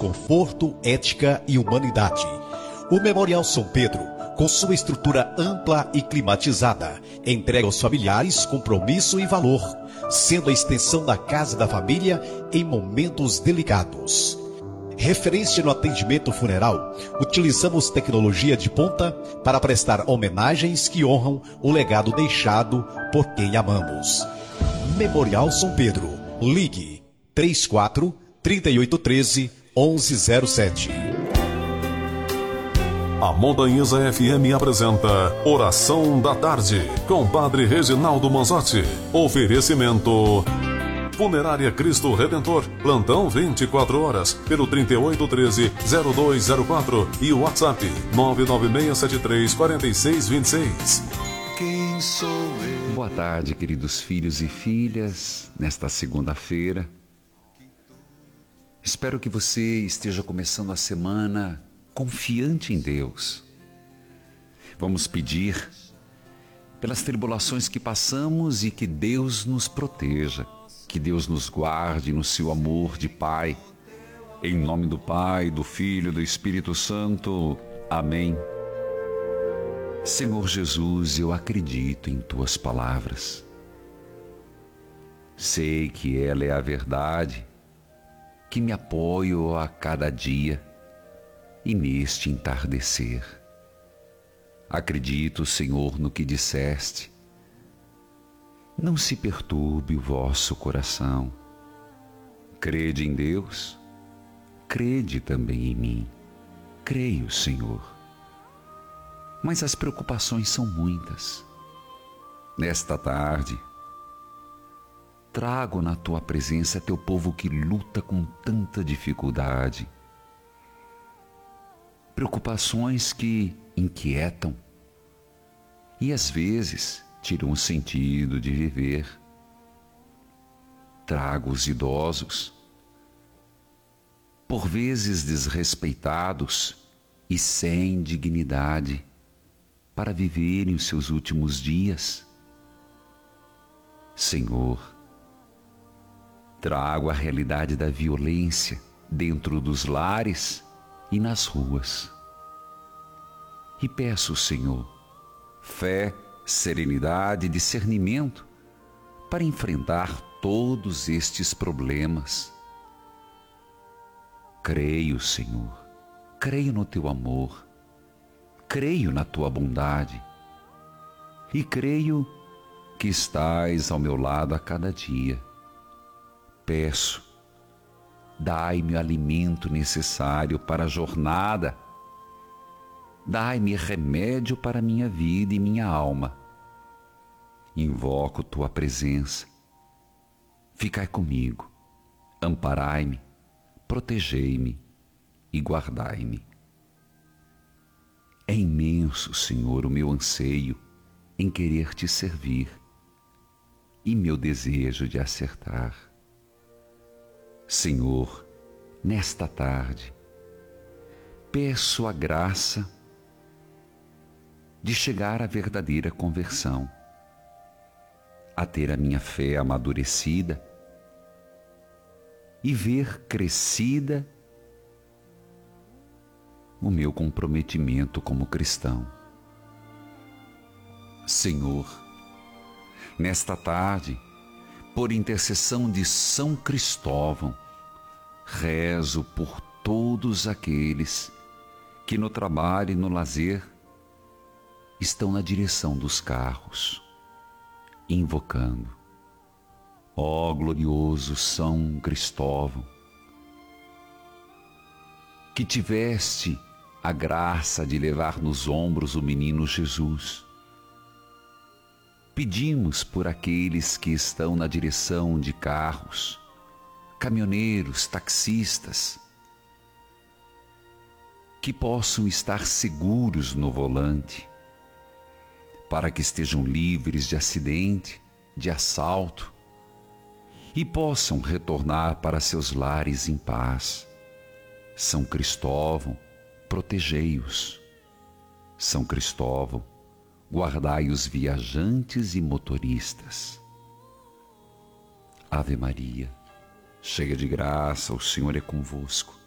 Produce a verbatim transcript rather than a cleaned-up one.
conforto, ética e humanidade. O Memorial São Pedro, com sua estrutura ampla e climatizada, entrega aos familiares compromisso e valor, sendo a extensão da casa da família em momentos delicados. Referência no atendimento funeral, utilizamos tecnologia de ponta para prestar homenagens que honram o legado deixado por quem amamos. Memorial São Pedro. Ligue trinta e quatro, trinta e oito, treze, onze zero sete. A Montanhesa F M apresenta Oração da Tarde, com Padre Reginaldo Manzotti. Oferecimento Funerária Cristo Redentor, plantão vinte e quatro horas, pelo trinta e oito, treze, zero dois zero quatro e o WhatsApp nove nove seis sete três quatro seis dois seis. Quem sou eu? Boa tarde, queridos filhos e filhas, nesta segunda-feira. Espero que você esteja começando a semana confiante em Deus. Vamos pedir pelas tribulações que passamos e que Deus nos proteja, que Deus nos guarde no seu amor de Pai. Em nome do Pai, do Filho e do Espírito Santo. Amém. Senhor Jesus, eu acredito em Tuas palavras. Sei que ela é a verdade, que me apoio a cada dia e neste entardecer. Acredito, Senhor, no que disseste. Não se perturbe o vosso coração. Crede em Deus, crede também em mim. Creio, Senhor. Mas as preocupações são muitas. Nesta tarde, trago na Tua presença Teu povo que luta com tanta dificuldade. Preocupações que inquietam e às vezes tiram o sentido de viver. Trago os idosos, por vezes desrespeitados e sem dignidade, para viverem os seus últimos dias. Senhor, trago a realidade da violência dentro dos lares e nas ruas. E peço, Senhor, fé, serenidade e discernimento para enfrentar todos estes problemas. Creio, Senhor, creio no Teu amor, creio na Tua bondade e creio que estás ao meu lado a cada dia. Peço, dai-me o alimento necessário para a jornada, dai-me remédio para minha vida e minha alma. Invoco Tua presença. Ficai comigo, amparai-me, protegei-me e guardai-me. É imenso, Senhor, o meu anseio em querer Te servir e meu desejo de acertar. Senhor, nesta tarde, peço a graça de chegar à verdadeira conversão, a ter a minha fé amadurecida e ver crescida o meu comprometimento como cristão. Senhor, nesta tarde, por intercessão de São Cristóvão, rezo por todos aqueles que no trabalho e no lazer estão na direção dos carros, invocando: ó glorioso São Cristóvão, que tiveste a graça de levar nos ombros o menino Jesus. Pedimos por aqueles que estão na direção de carros, caminhoneiros, taxistas, que possam estar seguros no volante, para que estejam livres de acidente, de assalto e possam retornar para seus lares em paz. São Cristóvão, protegei-os. São Cristóvão, guardai os viajantes e motoristas. Ave Maria, cheia de graça, o Senhor é convosco.